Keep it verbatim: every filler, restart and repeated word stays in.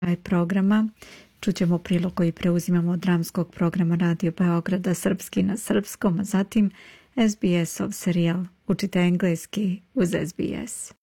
kraj programa čućemo prilog koji preuzimamo od dramskog programa Radio Beograda Srpski na srpskom, a zatim S B S-ov serijal Učite engleski uz S B S.